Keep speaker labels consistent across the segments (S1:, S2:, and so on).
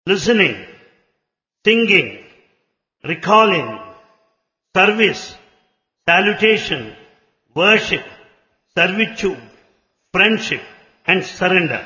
S1: listening, singing, recalling, service, salutation, worship, servitude, friendship and surrender.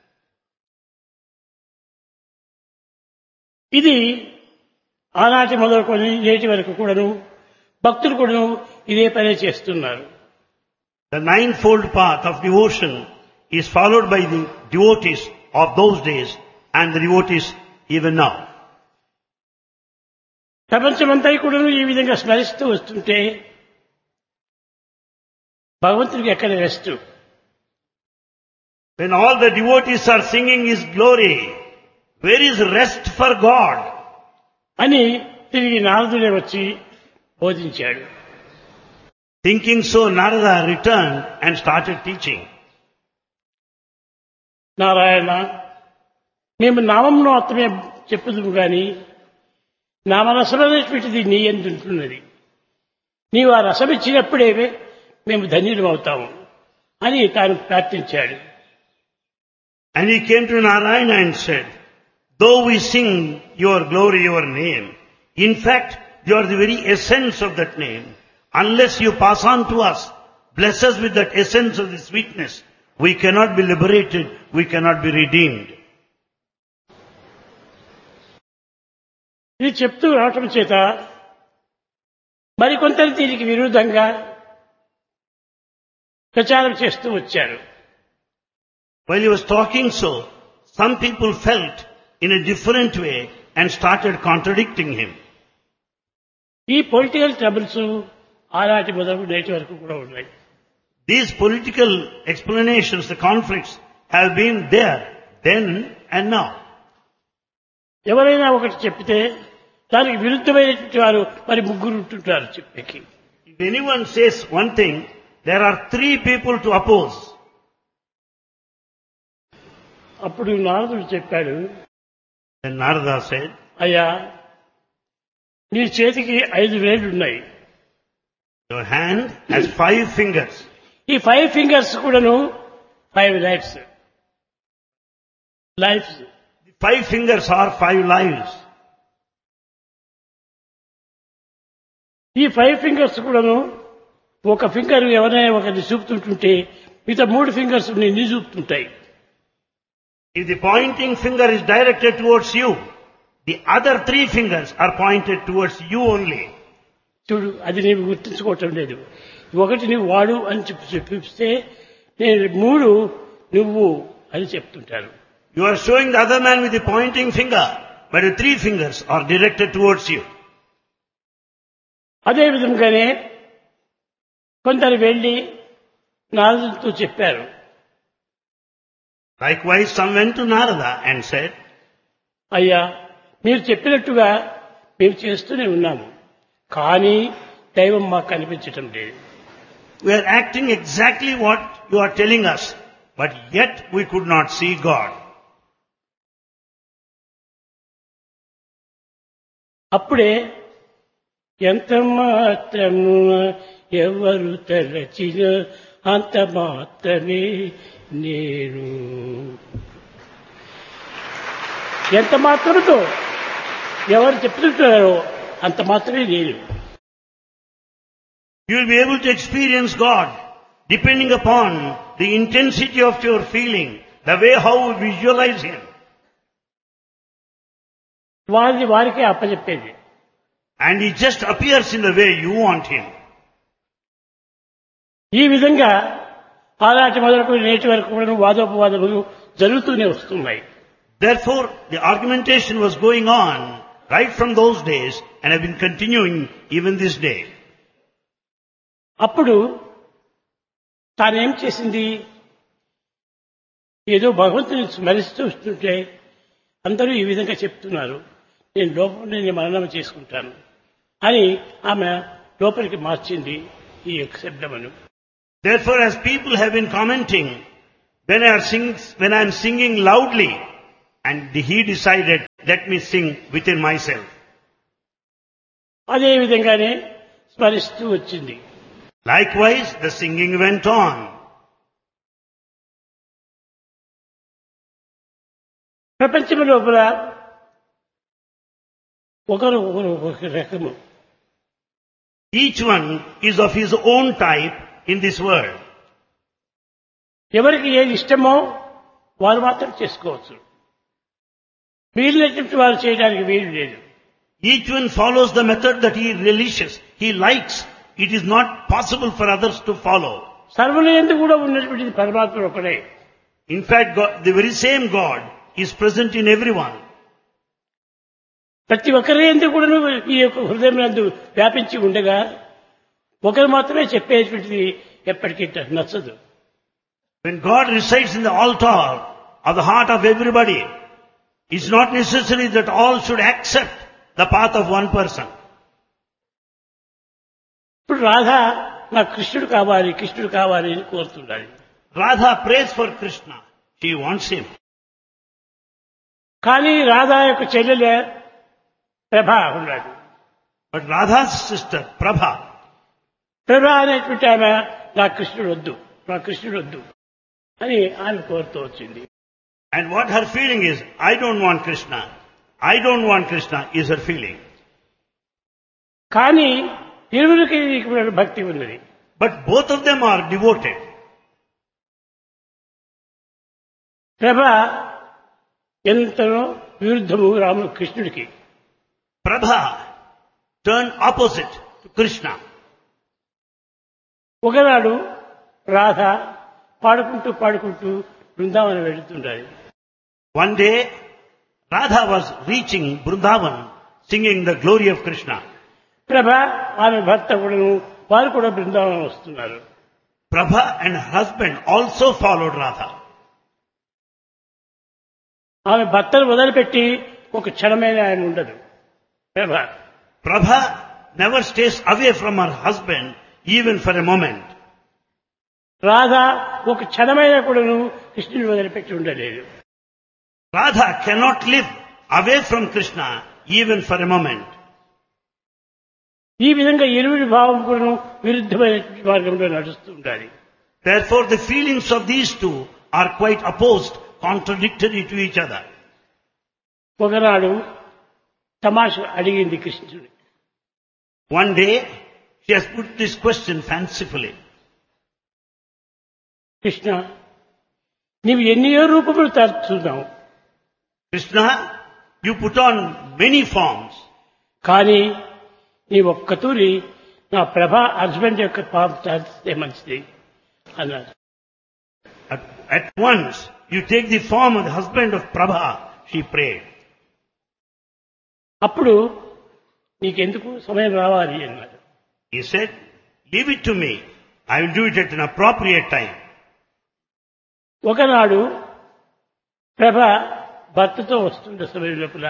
S2: ఇది ఆనాటి మొదలుకొని నేటి వరకు కూడాను భక్తులు కూడాను ఇదే పనే చేస్తున్నారు.
S1: The ninefold path of devotion is followed by the devotees of those days and the devotees even now.
S2: ప్రపంచమంతా కూడాను ఈ విధంగా స్మరిస్తూ వస్తుంటే భగవంతుడికి ఎక్కడ rest?
S1: When all the devotees are singing His glory, where is rest for God?
S2: అని తిరిగి నారదుడే వచ్చి బోధించాడు.
S1: Thinking so, Narada returned and started teaching.
S2: Narayana, మేము నామంలో మాత్రమే చెప్పుదుము గాని నామరసమైనటువంటిది నీ యందు ఉంటున్నది. నీవు ఆ రసం ఇచ్చినప్పుడే మేము ధన్యులం అవుతాము అని తాను ప్రార్థించాడు.
S1: And he came to Narayana and said, though we sing your glory, your name, in fact, you are the very essence of that name. Unless you pass on to us, bless us with that essence of the sweetness, we cannot be liberated, we cannot be redeemed.
S2: ఇది చెప్తూ రావటం చేత మరికొంతలు దీనికి విరుద్ధంగా ప్రచారం చేస్తూ వచ్చారు.
S1: While he was talking so, some people felt in a different way and started contradicting him.
S2: ఈ పొలిటికల్ ట్రబుల్స్ ఆనాటి మొదలు నేటి వరకు కూడా ఉన్నాయి.
S1: These political explanations, the conflicts have been there then and now.
S2: ఎవరైనా ఒకటి చెప్తే దానికి విరుద్ధమైనటువంటి వారు మరి ముగ్గురు ఉంటుంటారు చెప్పేకి.
S1: If anyone says one thing, there are three people to oppose.
S2: అప్పుడు నారదుడు చెప్పాడు,
S1: Then Narada said,
S2: అయ్యా నీ చేతికి 5 వేళ్లు ఉన్నాయి.
S1: your hand has 5 fingers.
S2: ఈ 5 ఫింగర్స్ కూడాను 5 lifes.
S1: The 5 fingers are 5 lives.
S2: ఈ 5 ఫింగర్స్ కూడాను ఒక ఫింగర్ ఎవరైనా ఒకరిని చూపుతుంటుంటే మిగతా 3 ఫింగర్స్ నిన్ను చూపుతుంటాయి.
S1: If the pointing finger is directed towards you, the other 3 fingers are pointed towards you only.
S2: చూడు, అది నీవు గుర్తించుకోవటం లేదు. ఒకటి నువ్వు వాడు అని చెప్పిస్తే నేను 3 నువ్వు అని చెప్తుంటారు.
S1: You are showing the other man with the pointing finger, but the 3 fingers are directed towards you.
S2: అదే విధంగానే కొందరు వెళ్ళి నారదుడితో చెప్పారు.
S1: Likewise, some went to Narada and said,
S2: అయ్యా మీరు చెప్పినట్టుగా మేము చేస్తూనే ఉన్నాము, కానీ దైవం మాకు కనిపించటం లేదు.
S1: we are acting exactly what you are telling us, but yet we could not see God.
S2: అప్పుడే ఎంత మాత్రము ఎవరు తలచిన అంత మాత్రమే నేను. ఎంత మాత్రముతో ఎవరు చెప్తుంటారో అంత మాత్రమే నేను.
S1: You will be able to experience God depending upon the intensity of your feeling, the way how you visualize Him.
S2: వారిని వారికే అప్పచెప్పేది.
S1: And He just appears in the way you want Him.
S2: ఈ విధంగా ఆనాటి మొదలుకు నేటి వరకు కూడా వాదోపవాదములు జరుగుతూనే వస్తున్నాయి.
S1: Therefore, the argumentation was going on right from those days and have been continuing even this day.
S2: అప్పుడు తానేం చేసింది, ఏదో భగవంతుని స్మరిస్తూ వస్తుంటే అందరూ ఈ విధంగా చెప్తున్నారు, నేను లోపల మననం చేసుకుంటాను అని ఆమె లోపలికి మార్చింది ఈ యొక్క శబ్దమును.
S1: Therefore, as people have been commenting, when I am singing loudly, and he decided, let me sing within myself.
S2: అదే విధంగానే స్మరిస్తూ వచ్చింది.
S1: Likewise, the singing went on.
S2: ప్రపంచం లోపల ఒకరు ఒక రకము.
S1: Each one is of his own type in this world.
S2: ఎవరికి ఏది ఇష్టమో వారు మాత్రం చేసుకోవచ్చు. వీళ్ళటువంటి వారు చేయడానికి వీలు లేదు.
S1: Each one follows the method that he relishes, he likes. It is not possible for others to follow.
S2: సర్వులందు కూడా ఉన్నటువంటిది పరమాత్మ ఒకడే.
S1: In fact, God, the very same God is present in everyone.
S2: ప్రతి ఒక్కరి యందు కూడా ఈ యొక్క హృదయం నందు వ్యాపించి ఉండగా ఒకరు మాత్రమే చెప్పేటువంటిది ఎప్పటికీ నచ్చదు.
S1: When God resides in the altar of the heart of everybody, it's not necessary that all should accept the path of one person.
S2: ఇప్పుడు రాధ నాకు కృష్ణుడు కావాలి కృష్ణుడు కావాలి అని కోరుతున్నాడు.
S1: Radha prays for Krishna. She wants him.
S2: కానీ రాధా యొక్క చెల్లెలే ప్రభా ఉన్నాడు.
S1: But Radha's sister, Prabha,
S2: ప్రభా అనేటువంటి ఆమె నా కృష్ణుడు వద్దు నా కృష్ణుడు వద్దు అని ఆమె కోరుతూ వచ్చింది.
S1: and what her feeling is, I don't want Krishna. I don't want Krishna is her feeling.
S2: కానీ ఇరువురికి భక్తి ఉన్నది.
S1: But both of them are devoted.
S2: ప్రభ ఎంతనో విరుద్ధము రాముడు కృష్ణుడికి.
S1: Prabha turned opposite to Krishna.
S2: ఒకనాడు రాధ పాడుకుంటూ పాడుకుంటూ Brindavanam వెళుతుండాలి.
S1: One day, Radha was reaching Vrindavan singing the glory of Krishna.
S2: ప్రభ ఆమె భర్త కూడా వారు కూడా బృందావనం వస్తున్నారు.
S1: Prabha and her husband also followed Radha.
S2: ఆమె భర్తను వదిలిపెట్టి ఒక క్షణమైన ఆయన ఉండదు.
S1: Prabha never stays away from her husband even for a moment.
S2: Radha ఒక క్షణమైన కూడాను కృష్ణుని వదిలిపెట్టి ఉండలేదు.
S1: Radha cannot live away from Krishna even for a moment.
S2: ఈ విధంగా ఇరువురి భావం కూడాను విరుద్ధమైన మార్గంలో నడుస్తూ ఉండాలి.
S1: Therefore the feelings of these two are quite opposed, contradictory to each other.
S2: ఒకనాడు తమాష అడిగింది కృష్ణుడు.
S1: One day she has put this question fancifully.
S2: Krishna, నీవు ఎన్నో రూపములు తరుచున్నావు.
S1: Krishna, you put on many forms.
S2: కానీ నీ ఒక్కతూరి నా ప్రభా హస్బెండ్ యొక్క పాపం చేస్తే మంచిది అన్నాడు.
S1: At once you take the form of the husband of Prabha, she prayed.
S2: అప్పుడు నీకెందుకు సమయం రావాలి అన్నాడు.
S1: He said, leave it to me. I will do it at an appropriate time.
S2: ఒకనాడు ప్రభ భర్తతో వస్తుండే సమయం లోపల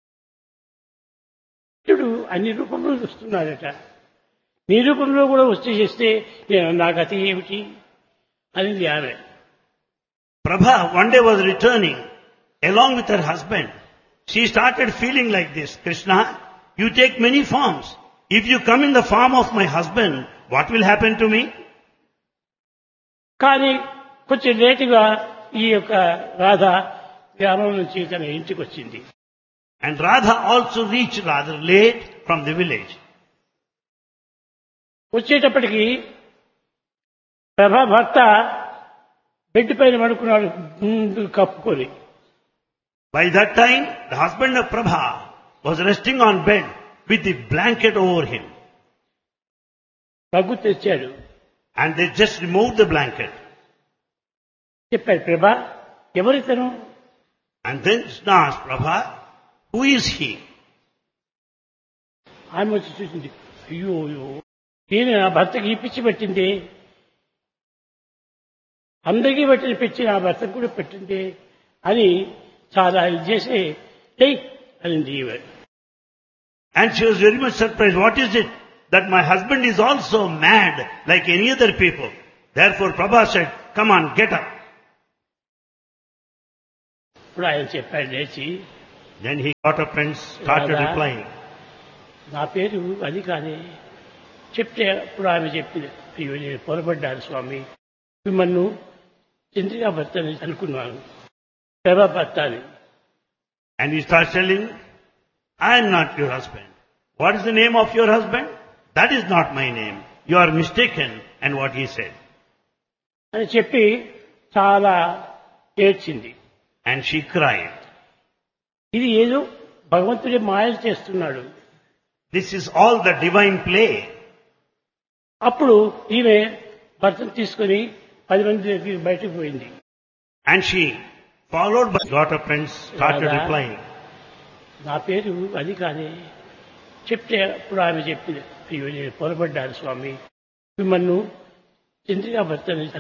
S2: ఇప్పుడు అన్ని రూపంలో వస్తున్నాడట. నీ రూపంలో కూడా వచ్చి చేస్తే నా గతి ఏమిటి అనేది ఆమె.
S1: Prabha one day was returning along with her husband. She started feeling like this. Krishna, you take many forms. If you come in the form of my husband, what will happen to me?
S2: కానీ కొంచెం లేటుగా ఈ యొక్క రాధ గ్రామం నుంచి తన ఇంటికి వచ్చింది.
S1: And Radha also reached rather late from the village.
S2: వచ్చేటప్పటికి ప్రభా భర్త బెడ్ పైన పడుకున్నాడు ముందు కప్పుకొని.
S1: By that time, the husband of Prabha was resting on bed with the blanket over him.
S2: Pug తెచ్చాడు.
S1: And they just removed the blanket.
S2: చెప్పాడు, ప్రభా ఎవరితను?
S1: And then Krishna asked Prabha, who is he?
S2: ఆమె వచ్చి చూసింది. అయ్యో అయ్యో, ఈయన నా భర్తకి ఈ పిచ్చి పెట్టింది, అందరికీ పెట్టిన పిచ్చి నా భర్తకు కూడా పెట్టింది అని చాలా ఇది చేసి అనింది ఈమె.
S1: And she was very much surprised. What is it? That my husband is also mad like any other people. Therefore Prabha said, come on, get up.
S2: ఇప్పుడు ఆయన చెప్పాడు లేచి.
S1: Then he got up and started replying.
S2: నా పేరు అది కాదే చెప్తే అప్పుడు ఆమె చెప్పింది, అయ్యో నేను పొరపడ్డాను స్వామి, మిమ్మల్ని చంద్రికా భర్త అని అనుకున్నాను, ప్రభా భర్త అని.
S1: And he starts telling, I am not your husband. What is the name of your husband? That is not my name. You are mistaken. And what he said.
S2: అని చెప్పి చాలా ఏడ్చింది.
S1: And she cried.
S2: ఇది ఏదో భగవంతుడి మాయలు చేస్తున్నాడు.
S1: This is all the divine play.
S2: అప్పుడు ఈమె భర్తను తీసుకుని 10 మంది దగ్గరికి బయటకు పోయింది.
S1: And she, followed by, got up and started
S2: Radha.
S1: replying.
S2: నా పేరు అది కాదే చెప్తే అప్పుడు ఆమె చెప్పింది, అయ్యో నేను పొరపడ్డాను స్వామి, మిమ్మల్ని చంద్రికా భర్తని